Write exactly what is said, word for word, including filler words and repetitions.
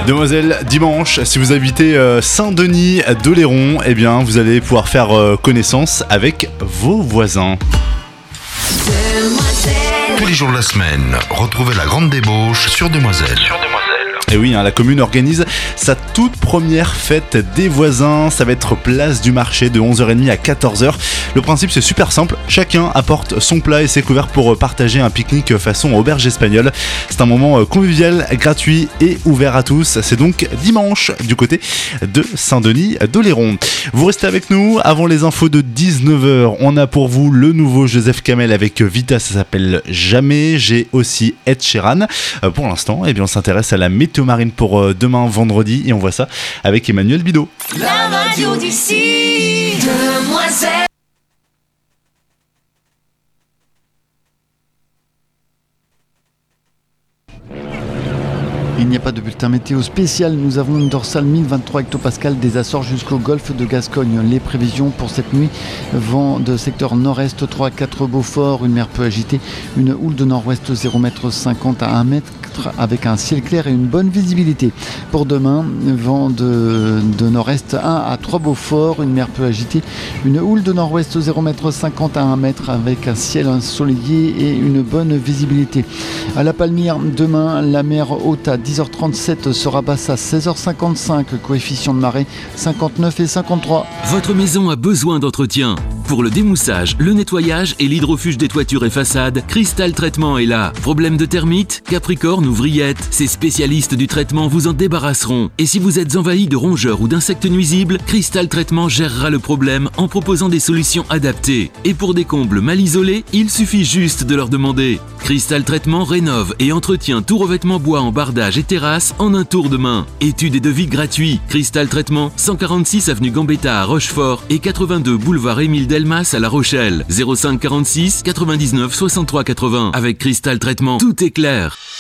Demoiselle, dimanche, si vous habitez euh, Saint-Denis d'Oléron, eh bien, vous allez pouvoir faire euh, connaissance avec vos voisins. Tous les jours de la semaine, retrouvez la grande débauche sur Demoiselle. Sur Demoiselle. Et oui, hein, la commune organise sa toute première fête des voisins. Ça va être place du marché de onze heures trente à quatorze heures. Le principe, c'est super simple. Chacun apporte son plat et ses couverts pour partager un pique-nique façon auberge espagnole. C'est un moment convivial, gratuit et ouvert à tous. C'est donc dimanche du côté de Saint-Denis d'Oléron. Vous restez avec nous. Avant les infos de dix-neuf heures, on a pour vous le nouveau Joseph Kamel avec Vita. Ça s'appelle Jamais. J'ai aussi Ed Sheeran. Euh, pour l'instant, eh bien, on s'intéresse à la météo marine pour euh, demain vendredi et on voit ça avec Emmanuel Bidot. La radio d'ici, Demoiselle. Il n'y a pas de bulletin météo spécial. Nous avons une dorsale mille vingt-trois hectopascales des Açores jusqu'au golfe de Gascogne. Les prévisions pour cette nuit: vent de secteur nord-est trois à quatre Beaufort, une mer peu agitée, une houle de nord-ouest zéro virgule cinquante à un mètre avec un ciel clair et une bonne visibilité. Pour demain, vent de, de nord-est un à trois Beaufort, une mer peu agitée, une houle de nord-ouest zéro virgule cinquante à un mètre avec un ciel ensoleillé et une bonne visibilité. À la Palmyre, demain, la mer haute à dix heures trente-sept sera basse à seize heures cinquante-cinq, coefficient de marée cinquante-neuf et cinquante-trois. Votre maison a besoin d'entretien. Pour le démoussage, le nettoyage et l'hydrofuge des toitures et façades, Crystal Traitement est là. Problème de termites, capricorne ou vrillettes, ces spécialistes du traitement vous en débarrasseront. Et si vous êtes envahi de rongeurs ou d'insectes nuisibles, Crystal Traitement gérera le problème en proposant des solutions adaptées. Et pour des combles mal isolés, il suffit juste de leur demander. Crystal Traitement rénove et entretient tout revêtement bois en bardage et terrasse en un tour de main. Études et devis gratuits. Crystal Traitement, cent quarante-six avenue Gambetta à Rochefort et quatre-vingt-deux boulevard Émile Delmas à La Rochelle. zéro cinq quarante-six quatre-vingt-dix-neuf soixante-trois quatre-vingts. Avec Crystal Traitement, tout est clair.